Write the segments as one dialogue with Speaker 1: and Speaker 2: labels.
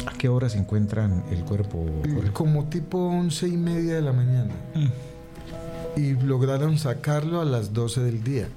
Speaker 1: ¿A qué hora se encuentran el cuerpo, Jorge?
Speaker 2: Como tipo 11:30 de la mañana. Y lograron sacarlo a las 12 del día.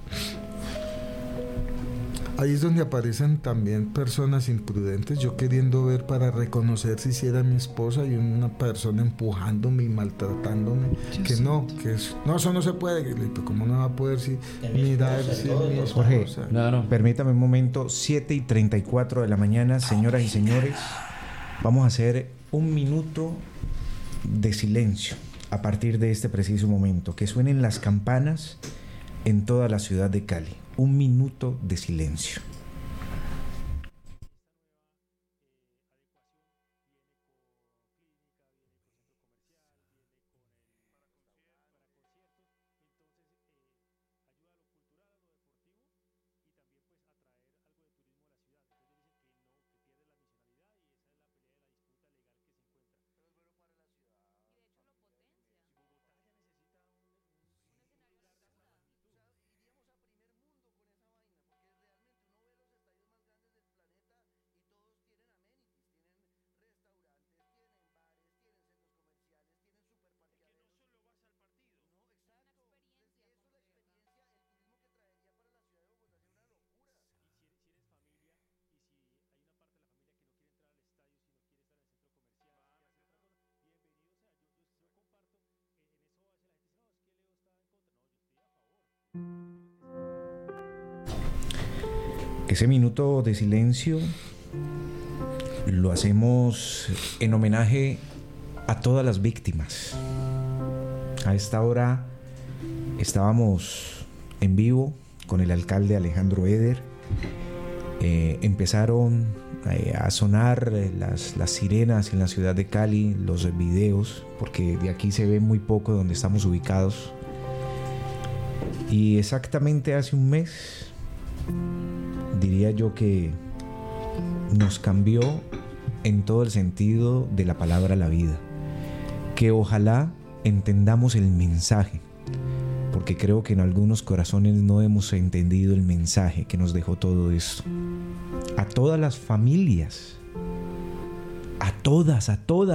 Speaker 2: Ahí es donde aparecen también personas imprudentes, yo queriendo ver para reconocer si era mi esposa y una persona empujándome y maltratándome. No, eso no se puede. ¿Cómo no va a poder mirar si es mi esposa?
Speaker 1: Jorge, permítame un momento, 7:34 de la mañana, señoras y señores, vamos a hacer un minuto de silencio a partir de este preciso momento, que suenen las campanas en toda la ciudad de Cali. Un minuto de silencio. Ese minuto de silencio lo hacemos en homenaje a todas las víctimas. A esta hora estábamos en vivo con el alcalde Alejandro Eder. Empezaron a sonar las sirenas en la ciudad de Cali, los videos, porque de aquí se ve muy poco donde estamos ubicados. Y exactamente hace un mes, diría yo que nos cambió en todo el sentido de la palabra la vida. Que ojalá entendamos el mensaje, porque creo que en algunos corazones no hemos entendido el mensaje que nos dejó todo esto. A todas las familias, a todas,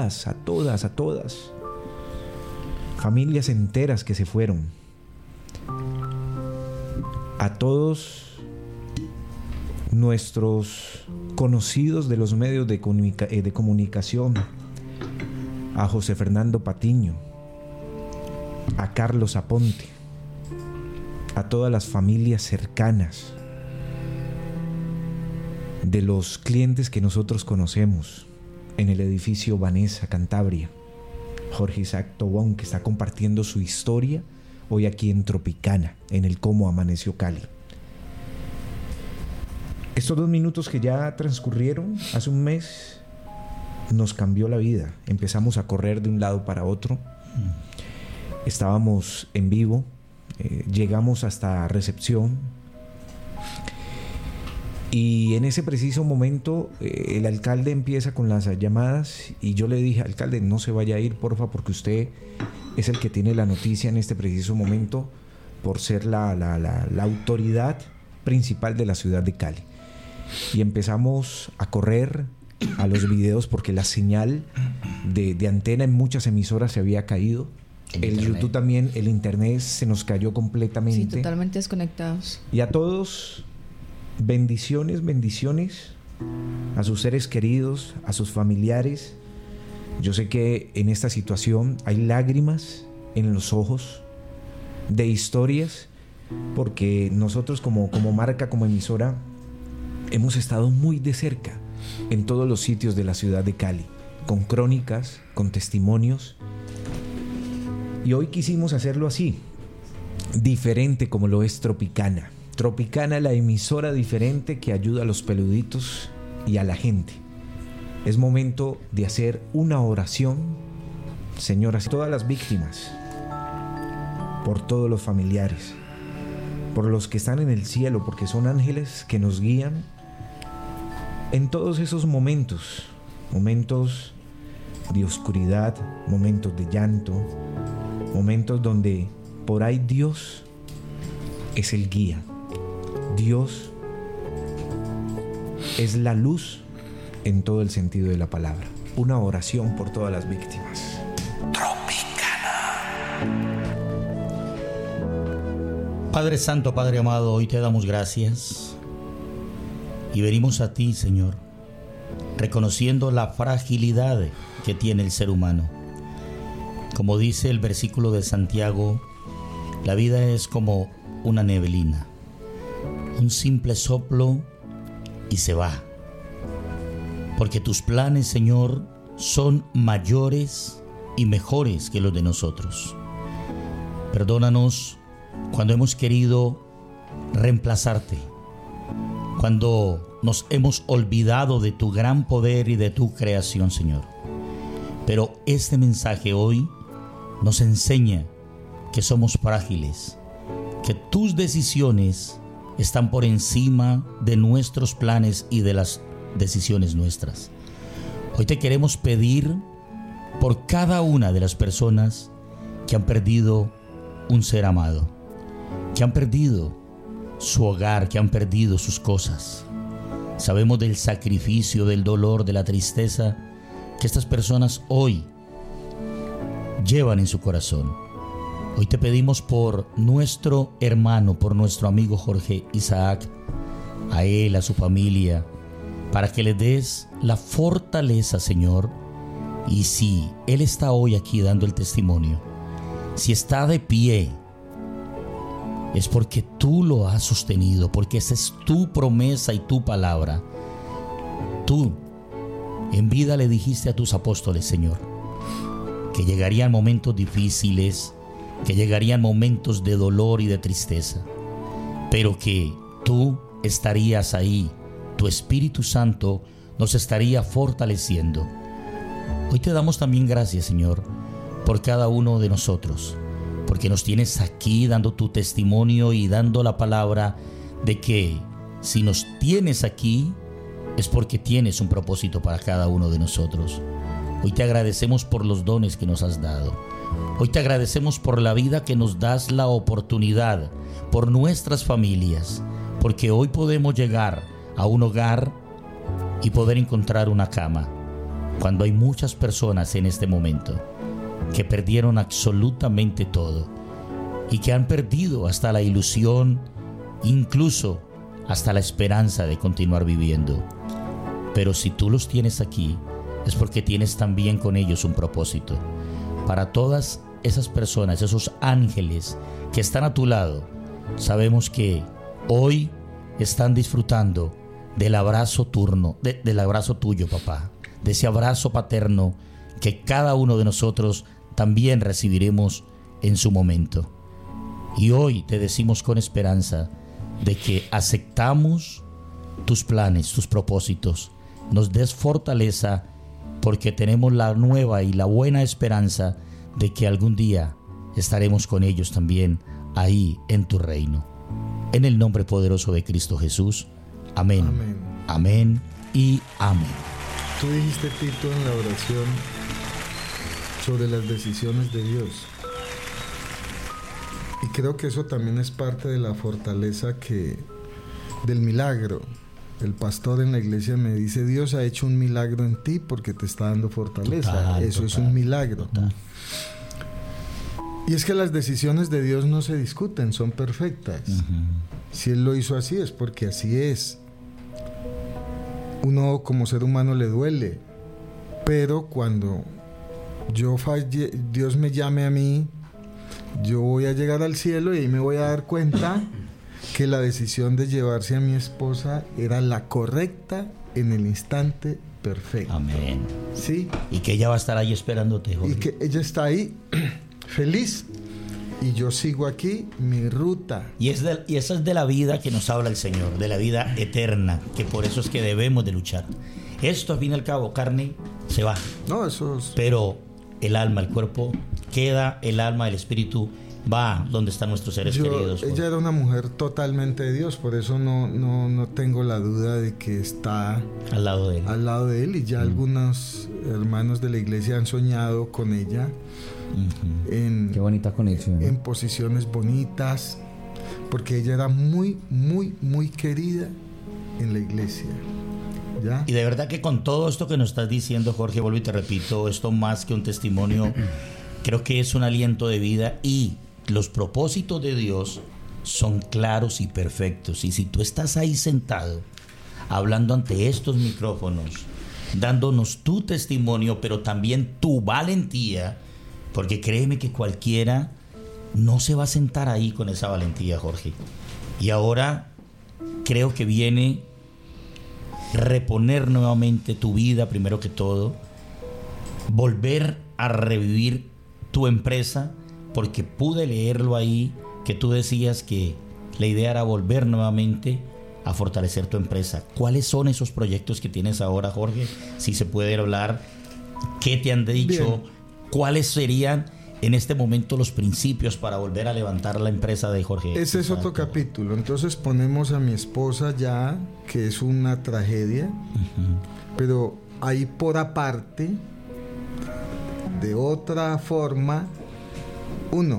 Speaker 1: familias enteras que se fueron, a todos nuestros conocidos de los medios de comunicación, a José Fernando Patiño, a Carlos Aponte, a todas las familias cercanas de los clientes que nosotros conocemos en el edificio Vanessa, Cantabria. Jorge Isaac Tobón, que está compartiendo su historia hoy aquí en Tropicana, en el Cómo Amaneció Cali. Estos 2 minutos que ya transcurrieron hace un mes nos cambió la vida. Empezamos a correr de un lado para otro. Estábamos en vivo, llegamos hasta recepción y en ese preciso momento el alcalde empieza con las llamadas y yo le dije: alcalde, no se vaya a ir, porfa, porque usted es el que tiene la noticia en este preciso momento por ser la autoridad principal de la ciudad de Cali. Y empezamos a correr a los videos porque la señal de antena en muchas emisoras se había caído. El YouTube también, el internet se nos cayó completamente.
Speaker 3: Sí, totalmente desconectados.
Speaker 1: Y a todos, bendiciones a sus seres queridos, a sus familiares. Yo sé que en esta situación hay lágrimas en los ojos de historias, porque nosotros como marca, como emisora, hemos estado muy de cerca en todos los sitios de la ciudad de Cali, con crónicas, con testimonios. Y hoy quisimos hacerlo así, diferente como lo es Tropicana. Tropicana, la emisora diferente que ayuda a los peluditos y a la gente. Es momento de hacer una oración, señoras, todas las víctimas, por todos los familiares, por los que están en el cielo, porque son ángeles que nos guían en todos esos momentos de oscuridad, momentos de llanto, momentos donde por ahí Dios es el guía. Dios es la luz en todo el sentido de la palabra. Una oración por todas las víctimas.
Speaker 3: Padre Santo, Padre amado, hoy te damos gracias y venimos a ti, Señor, reconociendo la fragilidad que tiene el ser humano. Como dice el versículo de Santiago, la vida es como una neblina, un simple soplo y se va. Porque tus planes, Señor, son mayores y mejores que los de nosotros. Perdónanos cuando hemos querido reemplazarte, cuando nos hemos olvidado de tu gran poder y de tu creación, Señor. Pero este mensaje hoy nos enseña que somos frágiles, que tus decisiones están por encima de nuestros planes y de las decisiones nuestras. Hoy te queremos pedir por cada una de las personas que han perdido un ser amado, que han perdido su hogar, que han perdido sus cosas. Sabemos del sacrificio, del dolor, de la tristeza que estas personas hoy llevan en su corazón. Hoy te pedimos por nuestro hermano, por nuestro amigo Jorge Isaac, a él, a su familia, para que le des la fortaleza, Señor. Y si él está hoy aquí dando el testimonio, si está de pie, es porque tú lo has sostenido, porque esa es tu promesa y tu palabra. Tú en vida le dijiste a tus apóstoles, Señor, que llegarían momentos difíciles, que llegarían momentos de dolor y de tristeza, pero que tú estarías ahí, tu Espíritu Santo nos estaría fortaleciendo. Hoy te damos también gracias, Señor, por cada uno de nosotros, porque nos tienes aquí dando tu testimonio y dando la palabra de que si nos tienes aquí es porque tienes un propósito para cada uno de nosotros. Hoy te agradecemos por los dones que nos has dado. Hoy te agradecemos por la vida que nos das la oportunidad, por nuestras familias, porque hoy podemos llegar a un hogar y poder encontrar una cama, cuando hay muchas personas en este momento que perdieron absolutamente todo y que han perdido hasta la ilusión, incluso hasta la esperanza de continuar viviendo. Pero si tú los tienes aquí, es porque tienes también con ellos un propósito. Para todas esas personas, esos ángeles que están a tu lado, sabemos que hoy están disfrutando del abrazo del abrazo tuyo, papá, de ese abrazo paterno que cada uno de nosotros también recibiremos en su momento. Y hoy te decimos con esperanza de que aceptamos tus planes, tus propósitos. Nos des fortaleza porque tenemos la nueva y la buena esperanza de que algún día estaremos con ellos también ahí en tu reino. En el nombre poderoso de Cristo Jesús. Amén.
Speaker 2: Amén.
Speaker 3: Amén y amén.
Speaker 2: Tú dijiste, Tito, en la oración sobre las decisiones de Dios. Y creo que eso también es parte de la fortaleza del milagro. El pastor en la iglesia me dice, Dios ha hecho un milagro en ti porque te está dando fortaleza. Eso es un milagro. Total. Y es que las decisiones de Dios no se discuten, son perfectas. Si Él lo hizo así es porque así es. Uno como ser humano le duele, pero cuando Dios me llame a mí, yo voy a llegar al cielo y ahí me voy a dar cuenta que la decisión de llevarse a mi esposa era la correcta en el instante perfecto.
Speaker 3: Amén.
Speaker 2: ¿Sí?
Speaker 3: Y que ella va a estar ahí esperándote, Jorge.
Speaker 2: Y que ella está ahí feliz y yo sigo aquí mi ruta.
Speaker 3: Y esa es de la vida que nos habla el Señor, de la vida eterna, que por eso es que debemos de luchar. Esto, al fin y al cabo, carne se va.
Speaker 2: No, eso es...
Speaker 3: Pero el alma, el cuerpo queda, el alma, el espíritu va donde están nuestros seres queridos.
Speaker 2: Ella era una mujer totalmente de Dios, por eso no tengo la duda de que está
Speaker 3: al lado de él.
Speaker 2: Y ya algunos hermanos de la iglesia han soñado con ella.
Speaker 1: Qué bonita conexión.
Speaker 2: En posiciones bonitas, porque ella era muy, muy, muy querida en la iglesia. ¿Ya?
Speaker 3: Y de verdad que con todo esto que nos estás diciendo, Jorge, vuelvo y te repito, esto más que un testimonio, creo que es un aliento de vida, y los propósitos de Dios son claros y perfectos. Y si tú estás ahí sentado, hablando ante estos micrófonos, dándonos tu testimonio, pero también tu valentía, porque créeme que cualquiera no se va a sentar ahí con esa valentía, Jorge. Y ahora creo que viene reponer nuevamente tu vida, primero que todo, volver a revivir tu empresa, porque pude leerlo ahí, que tú decías que la idea era volver nuevamente a fortalecer tu empresa. ¿Cuáles son esos proyectos que tienes ahora, Jorge? Si se puede hablar, ¿qué te han dicho? Bien. ¿Cuáles serían en este momento los principios para volver a levantar la empresa de Jorge?
Speaker 2: Ese es otro capítulo. Entonces ponemos a mi esposa ya, que es una tragedia, pero ahí por aparte, de otra forma, uno,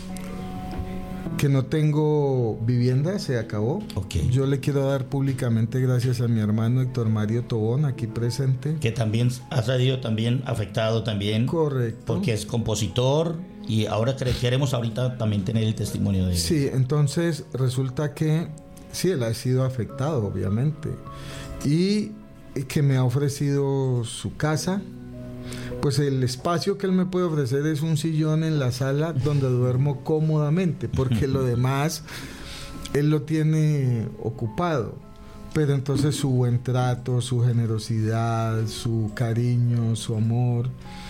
Speaker 2: que no tengo vivienda, se acabó.
Speaker 3: Okay.
Speaker 2: Yo le quiero dar públicamente gracias a mi hermano Héctor Mario Tobón, aquí presente.
Speaker 3: Que también ha salido también afectado también.
Speaker 2: Correcto.
Speaker 3: Porque es compositor, y ahora queremos ahorita también tener el testimonio de él.
Speaker 2: Sí, entonces resulta que sí, él ha sido afectado, obviamente. Y que me ha ofrecido su casa. Pues el espacio que él me puede ofrecer es un sillón en la sala donde duermo cómodamente, porque lo demás él lo tiene ocupado. Pero entonces su buen trato, su generosidad, su cariño, su amor,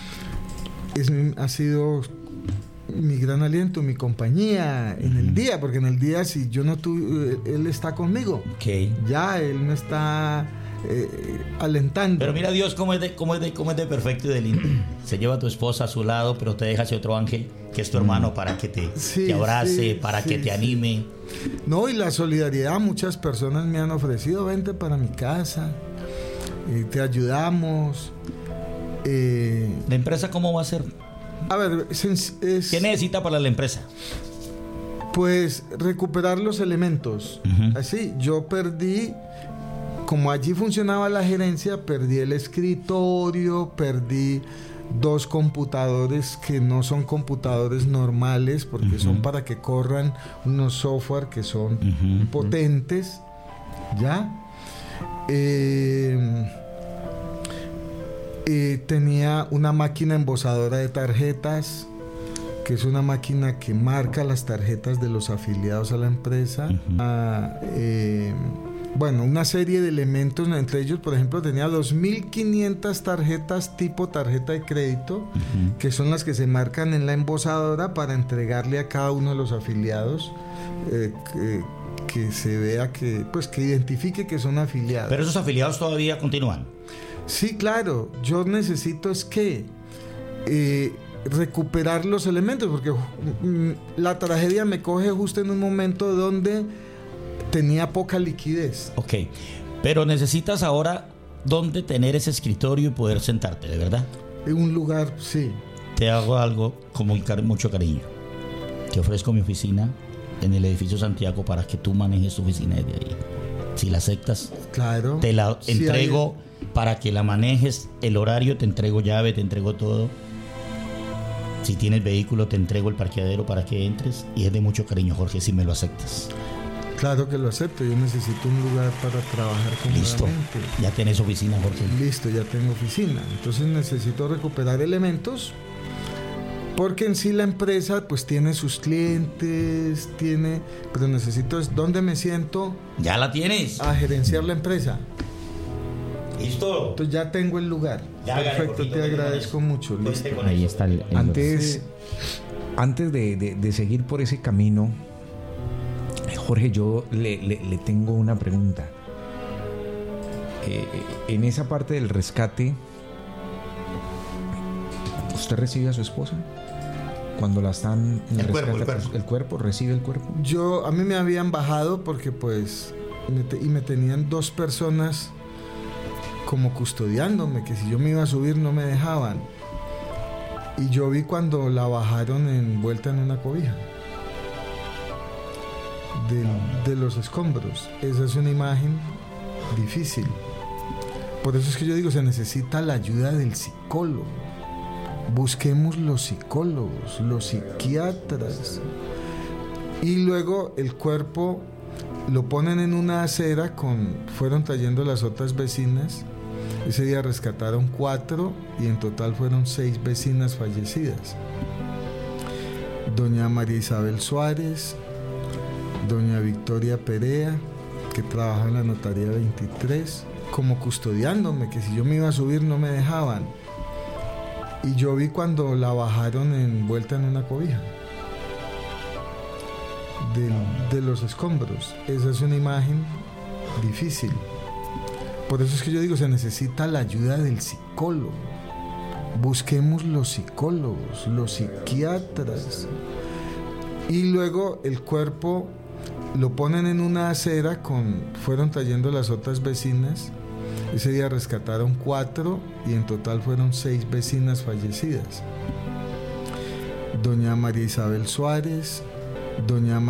Speaker 2: ha sido mi gran aliento, mi compañía en el día, porque en el día si yo no tuve, él está conmigo.
Speaker 3: Okay.
Speaker 2: Ya él me está alentando.
Speaker 3: Pero mira Dios cómo es de perfecto y de lindo. Se lleva a tu esposa a su lado, pero te deja ese otro ángel que es tu hermano para que te abrace, para que te anime.
Speaker 2: No, y la solidaridad, muchas personas me han ofrecido, vente para mi casa, te ayudamos.
Speaker 3: ¿La empresa cómo va a ser?
Speaker 2: A ver,
Speaker 3: ¿qué necesita para la empresa?
Speaker 2: Pues recuperar los elementos. Así, yo perdí. Como allí funcionaba la gerencia, perdí el escritorio, perdí 2 computadores que no son computadores normales, porque son para que corran unos software que son potentes, ¿ya? Tenía una máquina embosadora de tarjetas, que es una máquina que marca las tarjetas de los afiliados a la empresa. Bueno, una serie de elementos, entre ellos, por ejemplo, tenía 2.500 tarjetas tipo tarjeta de crédito, que son las que se marcan en la embosadora para entregarle a cada uno de los afiliados, que se vea que identifique que son afiliados.
Speaker 3: ¿Pero esos afiliados todavía continúan?
Speaker 2: Sí, claro. Yo necesito recuperar los elementos, porque la tragedia me coge justo en un momento donde tenía poca liquidez.
Speaker 3: Ok, pero necesitas ahora dónde tener ese escritorio y poder sentarte, ¿de verdad?
Speaker 2: En un lugar, sí.
Speaker 3: Te hago algo con mucho cariño. Te ofrezco mi oficina en el edificio Santiago para que tú manejes tu oficina desde ahí. Si la aceptas,
Speaker 2: claro,
Speaker 3: te la entrego para que la manejes, el horario, te entrego llave, te entrego todo. Si tienes vehículo, te entrego el parqueadero para que entres, y es de mucho cariño, Jorge, si me lo aceptas.
Speaker 2: Claro que lo acepto, yo necesito un lugar para trabajar cómodamente.
Speaker 3: Listo, ya tenés oficina, Jorge.
Speaker 2: Listo, ya tengo oficina. Entonces necesito recuperar elementos, porque en sí la empresa pues tiene sus clientes, pero necesito dónde me siento.
Speaker 3: Ya la tienes.
Speaker 2: A gerenciar la empresa.
Speaker 3: Listo.
Speaker 2: Entonces ya tengo el lugar.
Speaker 3: Ya,
Speaker 2: perfecto, te agradezco mucho. Listo.
Speaker 3: Ahí está el
Speaker 1: Antes de seguir por ese camino, Jorge, yo le tengo una pregunta. En esa parte del rescate, ¿usted recibe a su esposa? Cuando la están en el rescate, el cuerpo, ¿recibe el cuerpo?
Speaker 2: A mí me habían bajado porque pues me tenían 2 personas como custodiándome, que si yo me iba a subir no me dejaban. Y yo vi cuando la bajaron envuelta en una cobija de los escombros. Esa es una imagen difícil. Por eso es que yo digo, se necesita la ayuda del psicólogo. Busquemos los psicólogos, los psiquiatras. Y luego el cuerpo lo ponen en una acera fueron trayendo las otras vecinas. Ese día rescataron 4 y en total fueron 6 vecinas fallecidas. Doña María Isabel Suárez, doña Victoria Perea, que trabaja en la notaría 23, como custodiándome, que si yo me iba a subir no me dejaban. Y yo vi cuando la bajaron envuelta en una cobija de los escombros. Esa es una imagen difícil. Por eso es que yo digo, se necesita la ayuda del psicólogo. Busquemos los psicólogos, los psiquiatras. Y luego el cuerpo lo ponen en una acera fueron trayendo las otras vecinas. Ese día rescataron 4 y en total fueron 6 vecinas fallecidas. Doña María Isabel Suárez, doña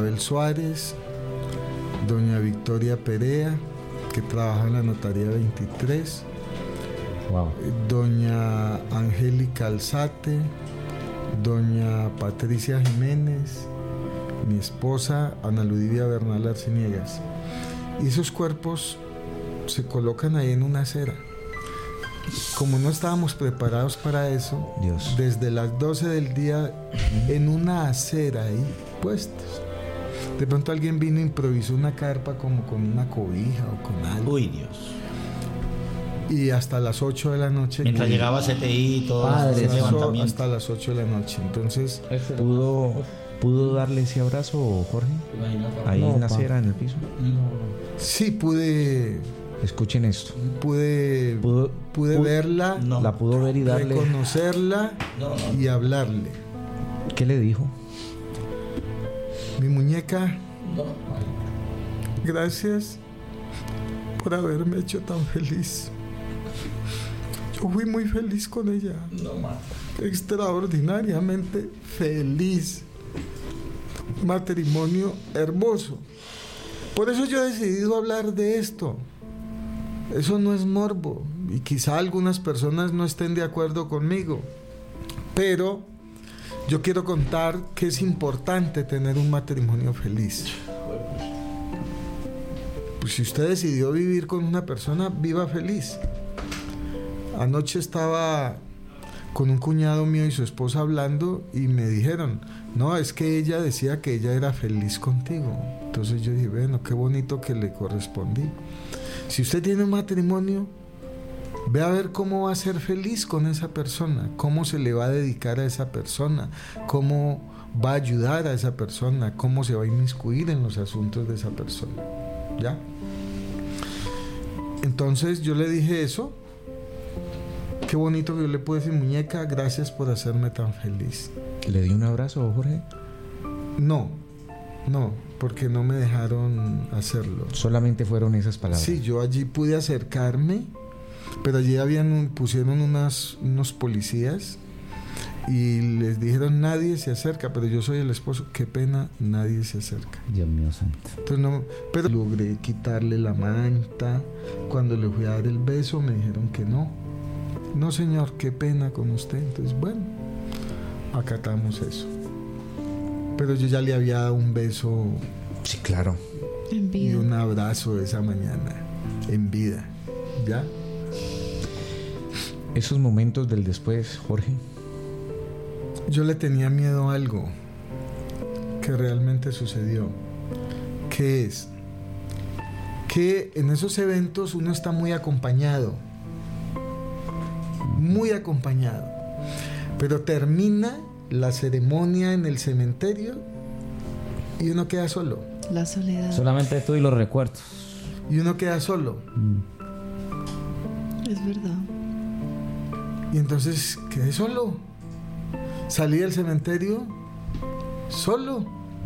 Speaker 2: Victoria Perea, que trabaja en la notaría 23,
Speaker 1: Wow.
Speaker 2: doña Angélica Alzate, doña Patricia Jiménez, mi esposa Ana Ludivia Bernal Arciniegas. Y esos cuerpos se colocan ahí en una acera. Como no estábamos preparados para eso,
Speaker 1: Dios.
Speaker 2: desde las 12 del día en una acera ahí puestos. De pronto alguien vino e improvisó una carpa como con una cobija o con algo.
Speaker 3: Uy, Dios.
Speaker 2: Y hasta las 8 de la noche.
Speaker 3: Mientras llegaba CTI y todo
Speaker 1: Padre,
Speaker 3: ese levantamiento.
Speaker 2: hasta las 8 de la noche. Entonces,
Speaker 1: ¿Pudo darle ese abrazo, Jorge? Ahí
Speaker 2: No,
Speaker 1: en la
Speaker 2: pa.
Speaker 1: acera, en el piso.
Speaker 2: sí pude
Speaker 1: Escuchen esto.
Speaker 2: verla,
Speaker 3: No.
Speaker 1: La pudo ver y darle.
Speaker 2: reconocerla y hablarle.
Speaker 1: ¿Qué le dijo?
Speaker 2: Mi muñeca, gracias por haberme hecho tan feliz. Yo fui muy feliz con ella. Extraordinariamente feliz. Matrimonio hermoso. Por eso yo he decidido hablar de esto. Eso no es morbo. Y quizá algunas personas no estén de acuerdo conmigo. Pero yo quiero contar que es importante tener un matrimonio feliz. Pues si usted decidió vivir con una persona, viva feliz. Anoche estaba con un cuñado mío y su esposa hablando y me dijeron, no, es que ella decía que ella era feliz contigo. Entonces yo dije, bueno, qué bonito que le correspondí. Si usted tiene un matrimonio, ve a ver cómo va a ser feliz con esa persona, cómo se le va a dedicar a esa persona, cómo va a ayudar a esa persona, cómo se va a inmiscuir en los asuntos de esa persona. ¿Ya? Entonces yo le dije eso. Qué bonito que yo le pude decir, muñeca, gracias por hacerme tan feliz.
Speaker 1: ¿Le dio un abrazo, Jorge?
Speaker 2: No, porque no me dejaron hacerlo.
Speaker 1: Solamente fueron esas palabras.
Speaker 2: Sí, yo allí pude acercarme, pero allí pusieron unos policías y les dijeron, nadie se acerca, pero yo soy el esposo, qué pena, nadie se acerca.
Speaker 3: Dios mío santo.
Speaker 2: Entonces pero logré quitarle la manta. Cuando le fui a dar el beso me dijeron que no. No, señor, qué pena con usted. Entonces, bueno, acatamos eso. Pero yo ya le había dado un beso
Speaker 1: Sí, claro.
Speaker 4: En
Speaker 2: y
Speaker 4: vida.
Speaker 2: un abrazo esa mañana, en vida. ¿Ya?
Speaker 1: Esos momentos del después, Jorge.
Speaker 2: Yo le tenía miedo a algo que realmente sucedió. ¿Qué es? Que en esos eventos uno está muy acompañado. Muy acompañado. Pero termina la ceremonia en el cementerio y uno queda solo.
Speaker 4: La soledad.
Speaker 5: Solamente tú y los recuerdos.
Speaker 2: Y uno queda solo.
Speaker 4: Es verdad.
Speaker 2: Y entonces quedé solo. Salí del cementerio solo.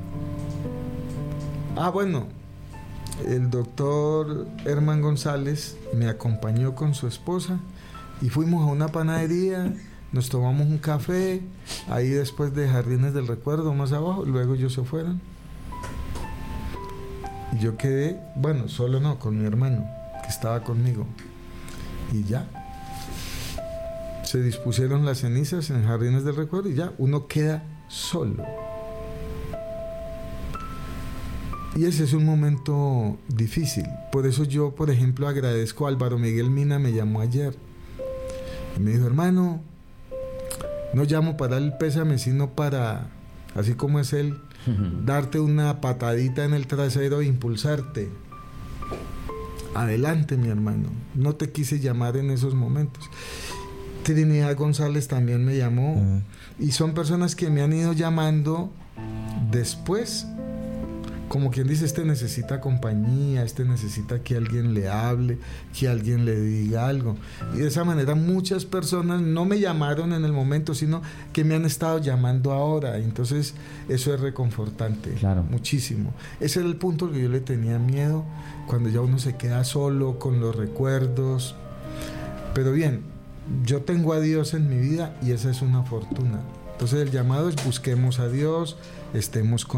Speaker 2: Bueno, el doctor Herman González me acompañó con su esposa y fuimos a una panadería, nos tomamos un café, ahí después de Jardines del Recuerdo, más abajo, luego ellos se fueron. Y yo quedé, solo no, con mi hermano, que estaba conmigo. y ya. Se dispusieron las cenizas en Jardines del Recuerdo y ya, uno queda solo. Y ese es un momento difícil. Por eso yo, por ejemplo, agradezco a Álvaro Miguel Mina, me llamó ayer y me dijo: hermano, no llamo para dar el pésame, sino para, así como es él, darte una patadita en el trasero e impulsarte. Adelante, mi hermano. No te quise llamar en esos momentos. Trinidad González también me llamó. Y son personas que me han ido llamando después, como quien dice: este necesita compañía, este necesita que alguien le hable, que alguien le diga algo. Y de esa manera muchas personas no me llamaron en el momento, sino que me han estado llamando ahora. Entonces eso es reconfortante, claro, muchísimo. Ese era el punto que yo le tenía miedo, cuando ya uno se queda solo con los recuerdos. Pero bien, yo tengo a Dios en mi vida y esa es una fortuna. Entonces el llamado es: busquemos a Dios, estemos con